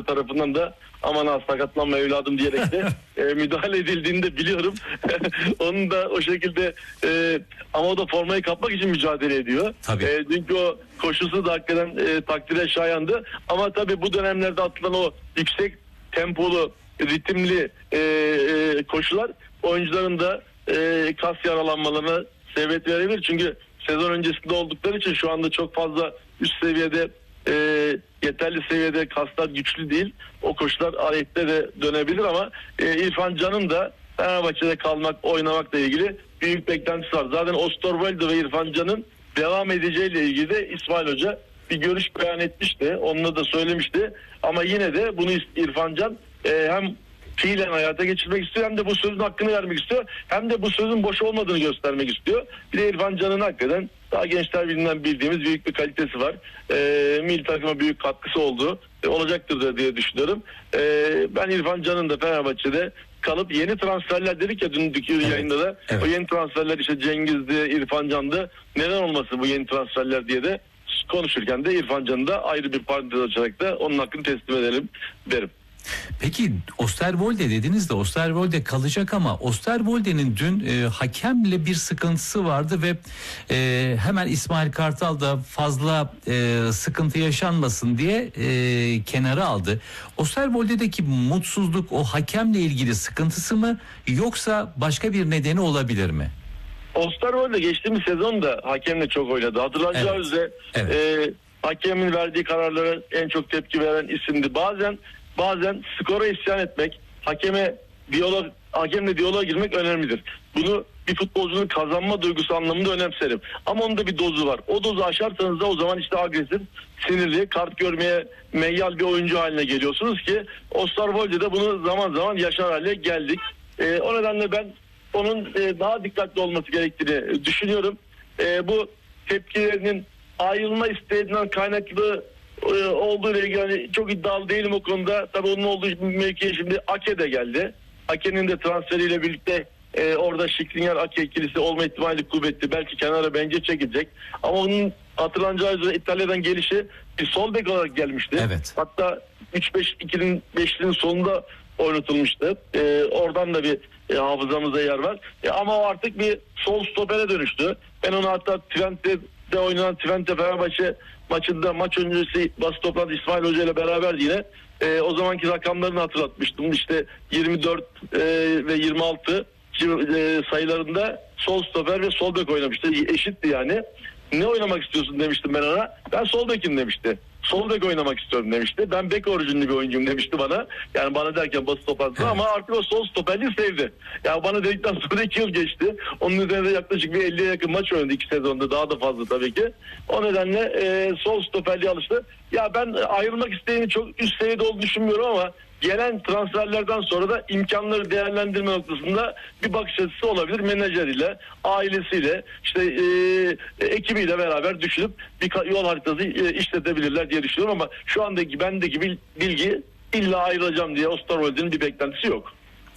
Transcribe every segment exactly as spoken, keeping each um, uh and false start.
tarafından da aman ha sakatlanma evladım diyerek de e, müdahale edildiğini de biliyorum. Onun da o şekilde e, ama o da formayı kapmak için mücadele ediyor. Tabii. E, çünkü o koşusu da hakikaten e, takdire şayandı. Ama tabii bu dönemlerde atılan o yüksek tempolu, ritimli e, e, koşular oyuncuların da e, kas yaralanmalarına sebep verebilir. Çünkü sezon öncesinde oldukları için şu anda çok fazla üst seviyede e, yeterli seviyede kaslar güçlü değil. O koşular aleyhte de dönebilir ama e, İrfan Can'ın da Fenerbahçe'de kalmak, oynamakla ilgili büyük beklentisi var. Zaten Osterwolde ve İrfan Can'ın devam edeceğiyle ilgili de İsmail Hoca bir görüş beyan etmişti. Onunla da söylemişti. Ama yine de bunu İrfan Can e, hem fiilen hayata geçirmek istiyor hem de bu sözün hakkını vermek istiyor. Hem de bu sözün boş olmadığını göstermek istiyor. Bir de İrfan Can'ın hakikaten daha Gençler Birliği'nden bildiğimiz büyük bir kalitesi var. E, milli takıma büyük katkısı oldu. E, olacaktır da diye düşünüyorum. E, ben İrfan Can'ın da Fenerbahçe'de kalıp yeni transferler dedik ya dünkü evet, yayında da. Evet. O yeni transferler işte Cengiz'di, İrfan Can'dı. Neden olmasın bu yeni transferler diye de konuşurken de İrfan Can'ı da ayrı bir parantez açarak da onun hakkını teslim edelim derim. Peki Osterwolde dediniz de Osterwolde kalacak ama Osterwolde'nin dün e, hakemle bir sıkıntısı vardı ve e, hemen İsmail Kartal da fazla e, sıkıntı yaşanmasın diye e, kenara aldı. Osterwolde'deki mutsuzluk o hakemle ilgili sıkıntısı mı yoksa başka bir nedeni olabilir mi? Osterwolde geçtiğimiz sezon da hakemle çok oynadı. Hatırlanacağı evet. üzere evet. e, hakemin verdiği kararlara en çok tepki veren isimdi. Bazen Bazen skora isyan etmek, hakeme diyalog, hakemle diyaloğa girmek önemlidir. Bunu bir futbolcunun kazanma duygusu anlamında önemserim. Ama onun da bir dozu var. O dozu aşarsanız da o zaman işte agresif, sinirli, kart görmeye meyyal bir oyuncu haline geliyorsunuz ki Osterwolde'de bunu zaman zaman yaşar hale geldik. Ee, o nedenle ben onun e, daha dikkatli olması gerektiğini düşünüyorum. E, bu tepkilerinin ayrılma isteğinden kaynaklı olduğu ile ilgili yani çok iddialı değilim o konuda. Tabii onun olduğu mevkiye şimdi Ake de geldi. Ake'nin de transferiyle birlikte e, orada Skriniar Ake ikilisi olma ihtimali kuvvetli. Belki kenara bence çekilecek. Ama onun hatırlanacağı üzere İtalya'dan gelişi bir sol bek olarak gelmişti. Evet. Hatta üç beş ikinin beşlinin sonunda oynatılmıştı. E, oradan da bir e, hafızamıza yer var. E, ama o artık bir sol stopere dönüştü. Ben onu hatta Twente'de oynanan Twente Fenerbahçe maçında maç öncesi basın toplantısı İsmail Hoca ile beraber yine e, o zamanki rakamlarını hatırlatmıştım. İşte yirmi dört e, ve yirmi altı e, sayılarında sol stoper ve sol bek oynamıştı. Eşitti yani. Ne oynamak istiyorsun demiştim ben ona. Ben sol bekim demişti. Sol bek oynamak istiyorum demişti. Ben bek orijinli bir oyuncuyum demişti bana. Yani bana derken basın toplantısı evet. Ama artık o sol stoperliği sevdi. Yani bana dedikten sonra iki yıl geçti. Onun üzerinde yaklaşık bir elliye yakın maç oynadı iki sezonda. Daha da fazla tabii ki. O nedenle e, sol stoperliğe alıştı. Ya ben ayrılmak isteğini çok üst seviyede olduğunu düşünmüyorum ama gelen transferlerden sonra da imkanları değerlendirme noktasında bir bakış açısı olabilir. Menajeriyle, ailesiyle, işte e, ekibiyle beraber düşünüp bir yol haritası e, işletebilirler diye düşünüyorum ama şu andaki bendeki bilgi illa ayrılacağım diye Osterwolde'nin bir beklentisi yok.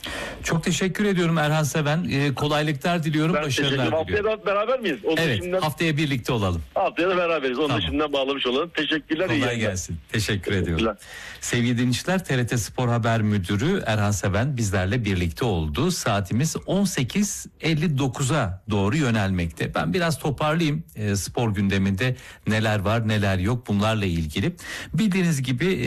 Çok teşekkür ediyorum Erhan Seven. Ee, kolaylıklar diliyorum, ben başarılar diliyorum. Haftaya da beraber miyiz? Onun evet, şimdiden... haftaya birlikte olalım. Haftaya da beraberiz. Onu tamam. da şimdiden bağlamış olalım. Teşekkürler. Kolay gelsin. Teşekkür ediyorum. Sevgili dinleyiciler, T R T Spor Haber Müdürü Erhan Seven bizlerle birlikte oldu. Saatimiz on sekiz elli dokuza doğru yönelmekte. Ben biraz toparlayayım e, spor gündeminde neler var neler yok bunlarla ilgili. Bildiğiniz gibi e,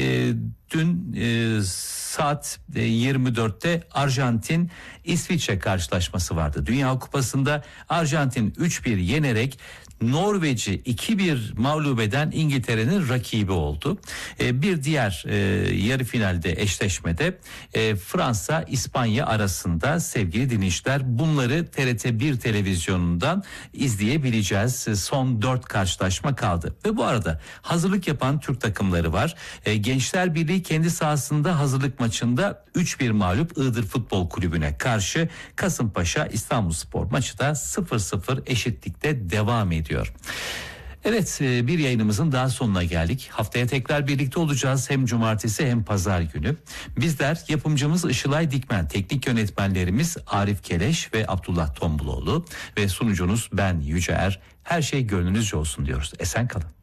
dün e, saat yirmi dörtte Arjantin İsviçre karşılaşması vardı. Dünya Kupası'nda Arjantin üç bir yenerek Norveç'i iki bir mağlup eden İngiltere'nin rakibi oldu. Ee, bir diğer e, yarı finalde eşleşmede e, Fransa İspanya arasında sevgili dinleyiciler bunları T R T bir televizyonundan izleyebileceğiz. Son dört karşılaşma kaldı. Ve bu arada hazırlık yapan Türk takımları var. E, Gençler Birliği kendi sahasında hazırlık maçında üç bir mağlup Iğdır Futbol Kulübü'ne karşı. Kasımpaşa İstanbulspor maçı da sıfır sıfır eşitlikte devam ediyor. Diyor. Evet, bir yayınımızın daha sonuna geldik. Haftaya tekrar birlikte olacağız hem cumartesi hem pazar günü. Bizler yapımcımız Işılay Dikmen, teknik yönetmenlerimiz Arif Keleş ve Abdullah Tombuloğlu ve sunucunuz ben Yüce Er. Her şey gönlünüzce olsun diyoruz. Esen kalın.